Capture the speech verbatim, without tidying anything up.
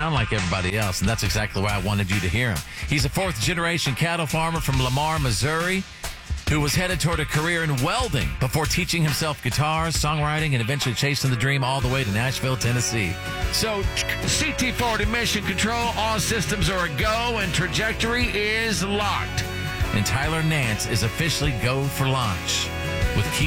sound like everybody else, and that's exactly why I wanted you to hear him. He's a fourth-generation cattle farmer from Lamar, Missouri, who was headed toward a career in welding before teaching himself guitar, songwriting, and eventually chasing the dream all the way to Nashville, Tennessee. So, C T forty Mission Control, all systems are a go, and trajectory is locked. And Tyler Nance is officially go for launch with key